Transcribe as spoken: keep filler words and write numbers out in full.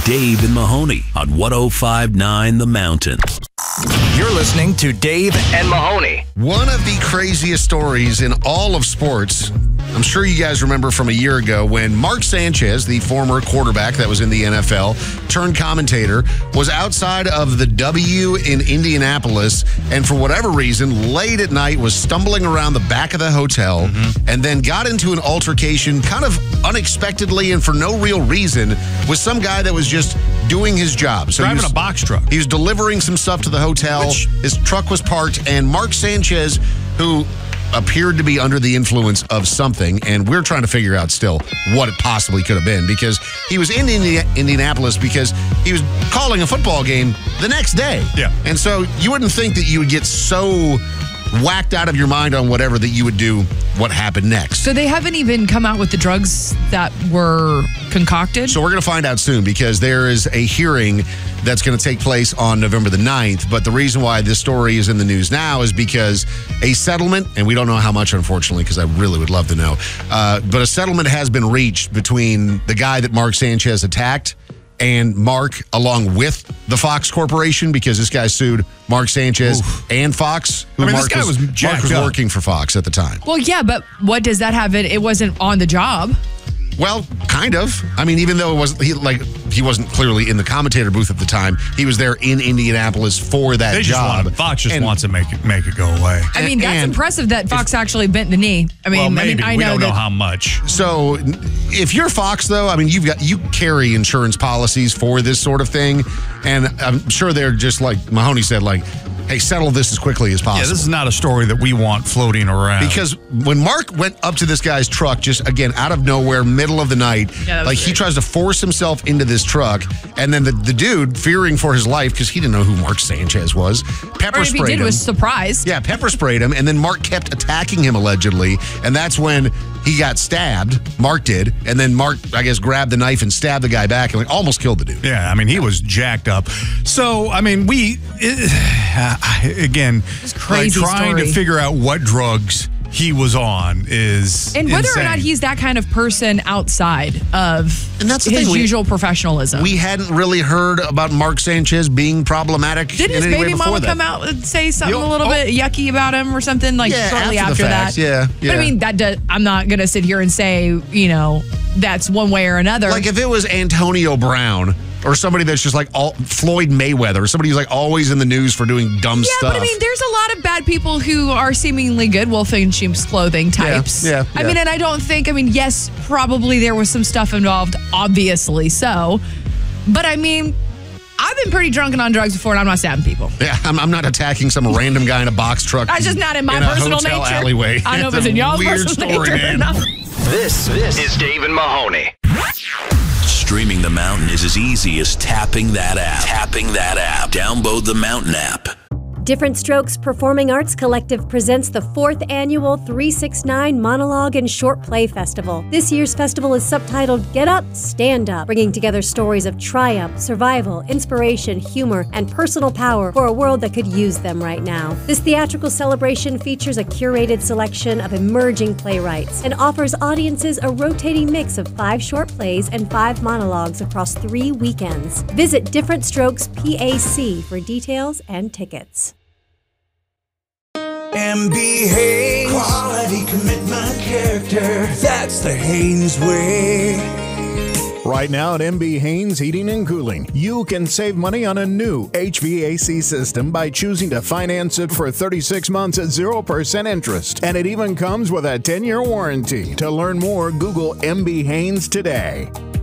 Dave and Mahoney on one oh five point nine The Mountain. You're listening to Dave and Mahoney. One of the craziest stories in all of sports, I'm sure you guys remember from a year ago when Mark Sanchez, the former quarterback that was in the N F L, turned commentator, was outside of the W in Indianapolis and for whatever reason, late at night, was stumbling around the back of the hotel mm-hmm. and then got into an altercation kind of unexpectedly and for no real reason with some guy that was just doing his job. So Driving was, a box truck. He was delivering some stuff to the hotel. Which, his truck was parked, and Mark Sanchez, who appeared to be under the influence of something, and we're trying to figure out still what it possibly could have been, because he was in Indi- Indianapolis because he was calling a football game the next day. Yeah. And so you wouldn't think that you would get so whacked out of your mind on whatever that you would do what happened next. So they haven't even come out with the drugs that were concocted? So we're going to find out soon, because there is a hearing that's going to take place on November the ninth. But the reason why this story is in the news now is because a settlement, and we don't know how much, unfortunately, because I really would love to know, uh, but a settlement has been reached between the guy that Mark Sanchez attacked and Mark, along with the Fox Corporation, because this guy sued Mark Sanchez Oof. and Fox. Who I mean, Mark this guy was, was Mark was up. working for Fox at the time. Well, yeah, but what does that have? It It wasn't on the job. Well, kind of. I mean, even though it was he like he wasn't clearly in the commentator booth at the time, he was there in Indianapolis for that they just job. Want, Fox just and, wants to make it make it go away. I mean, that's and impressive that Fox if, actually bent the knee. I mean, well, maybe. I, mean, I we know don't that, know how much. So, if you're Fox, though, I mean, you've got you carry insurance policies for this sort of thing, and I'm sure they're just like Mahoney said, like, hey, settle this as quickly as possible. Yeah, this is not a story that we want floating around. Because when Mark went up to this guy's truck, just again, out of nowhere, middle of the night, yeah, like great. he tries to force himself into this truck, and then the, the dude, fearing for his life, because he didn't know who Mark Sanchez was, pepper or if sprayed he did, him. was surprised. Yeah, pepper sprayed him, and then Mark kept attacking him allegedly, and that's when he got stabbed. Mark did, and then Mark, I guess, grabbed the knife and stabbed the guy back and like almost killed the dude. Yeah, I mean, he was jacked up. So, I mean, we, it, uh, again, crazy like trying story. to figure out what drugs he was on is And whether insane. or not he's that kind of person outside of and that's the his thing, we, usual professionalism. We hadn't really heard about Mark Sanchez being problematic. Didn't in his any way baby before mama that. come out and say something Yo, a little oh. bit yucky about him or something like Yeah, shortly after after, the fact, that? yeah, yeah. But I mean, that does, I'm not going to sit here and say, you know, that's one way or another. Like if it was Antonio Brown or somebody that's just like all, Floyd Mayweather, or somebody who's like always in the news for doing dumb yeah, stuff. but I mean, there's a lot of bad people who are seemingly good wolf in sheep's clothing types. Yeah, yeah, I yeah. mean, and I don't think, I mean, yes, probably there was some stuff involved, obviously so. But I mean, I've been pretty drunk and on drugs before, and I'm not stabbing people. Yeah, I'm, I'm not attacking some random guy in a box truck. That's just not in my in a personal hotel nature. alleyway. I don't know if It's it's in a y'all's weird personal story, nature or man. not. This, this is Dave and Mahoney. Streaming the Mountain is as easy as tapping that app. Tapping that app. Download the Mountain app. Different Strokes Performing Arts Collective presents the fourth annual three six nine Monologue and Short Play Festival. This year's festival is subtitled Get Up, Stand Up, bringing together stories of triumph, survival, inspiration, humor, and personal power for a world that could use them right now. This theatrical celebration features a curated selection of emerging playwrights and offers audiences a rotating mix of five short plays and five monologues across three weekends. Visit Different Strokes P A C for details and tickets. M B Haynes. Quality, commitment, character. That's the Haynes way. Right now at M B Haynes Heating and Cooling, you can save money on a new H V A C system by choosing to finance it for thirty-six months at zero percent interest. And it even comes with a ten-year warranty. To learn more, Google M B Haynes today.